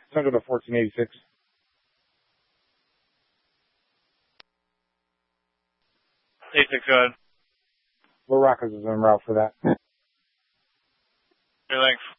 Central to 1486. Go ahead. Little Rockers is en route for that. Okay, thanks.